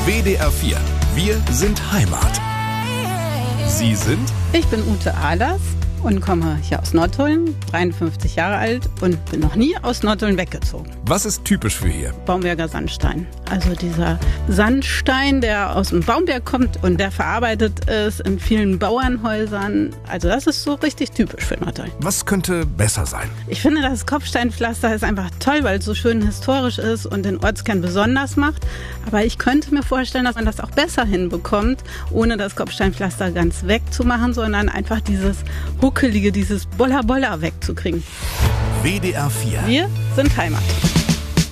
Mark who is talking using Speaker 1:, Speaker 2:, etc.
Speaker 1: WDR 4. Wir sind Heimat. Sie sind?
Speaker 2: Ich bin Ute Ahlers und komme hier aus Nottuln, 53 Jahre alt und bin noch nie aus Nottuln weggezogen.
Speaker 1: Was ist typisch für hier?
Speaker 2: Baumberger Sandstein. Also dieser Sandstein, der aus dem Baumberg kommt und der verarbeitet ist in vielen Bauernhäusern. Also das ist so richtig typisch für Nottuln.
Speaker 1: Was könnte besser sein?
Speaker 2: Ich finde, das Kopfsteinpflaster ist einfach toll, weil es so schön historisch ist und den Ortskern besonders macht. Aber ich könnte mir vorstellen, dass man das auch besser hinbekommt, ohne das Kopfsteinpflaster ganz wegzumachen, sondern einfach dieses Huckelige, dieses Bolla-Bolla wegzukriegen.
Speaker 1: WDR 4.
Speaker 2: Wir sind Heimat.